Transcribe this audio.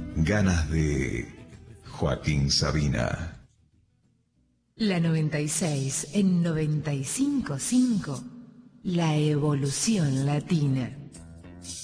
Ganas de Joaquín Sabina. La 96 en 95.5, la evolución latina.